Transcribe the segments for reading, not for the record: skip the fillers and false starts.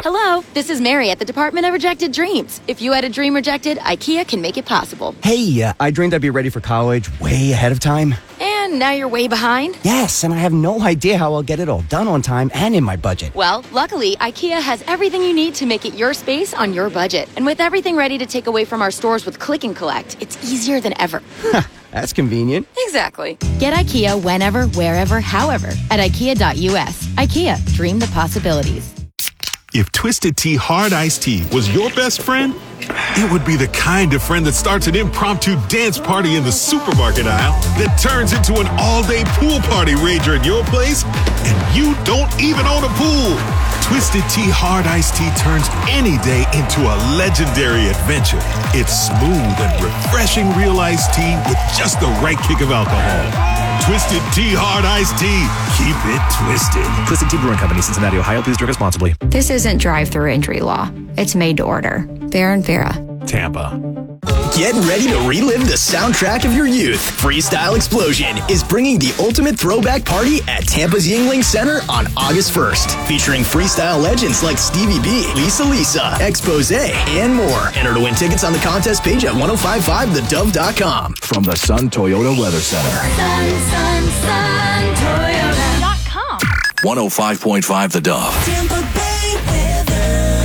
Hello, this is Mary at the Department of Rejected Dreams. If you had a dream rejected, IKEA can make it possible. Hey, I dreamed I'd be ready for college way ahead of time. And now you're way behind? Yes, and I have no idea how I'll get it all done on time and in my budget. Well, luckily, IKEA has everything you need to make it your space on your budget. And with everything ready to take away from our stores with Click and Collect, it's easier than ever. That's convenient. Exactly. Get IKEA whenever, wherever, however at IKEA.us. IKEA, dream the possibilities. If Twisted Tea Hard Iced Tea was your best friend, it would be the kind of friend that starts an impromptu dance party in the supermarket aisle that turns into an all-day pool party rager at your place, and you don't even own a pool. Twisted Tea Hard Iced Tea turns any day into a legendary adventure. It's smooth and refreshing real iced tea with just the right kick of alcohol. Twisted Tea Hard Iced Tea. Keep it twisted. Twisted Tea Brewing Company, Cincinnati, Ohio. Please drink responsibly. This isn't drive-through injury law. It's made to order. Vera and Vera. Tampa. Get ready to relive the soundtrack of your youth. Freestyle Explosion is bringing the ultimate throwback party at Tampa's Yuengling Center on August 1st. Featuring freestyle legends like Stevie B, Lisa, Expose, and more. Enter to win tickets on the contest page at 1055thedove.com. From the Sun Toyota Weather Center. Sun, Toyota.com. 105.5 The Dove. Tampa Bay weather.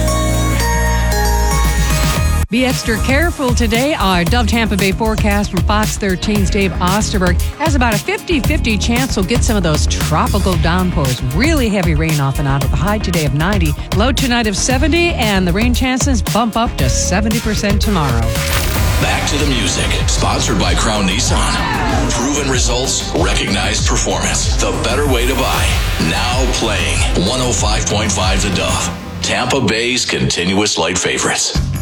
Be extra careful today. Our Dove Tampa Bay forecast from Fox 13's Dave Osterberg has about a 50-50 chance we'll get some of those tropical downpours. Really heavy rain off and on with a high today of 90, low tonight of 70, and the rain chances bump up to 70% tomorrow. Back to the music. Sponsored by Crown Nissan. Proven results, recognized performance. The better way to buy. Now playing 105.5 The Dove. Tampa Bay's continuous light favorites.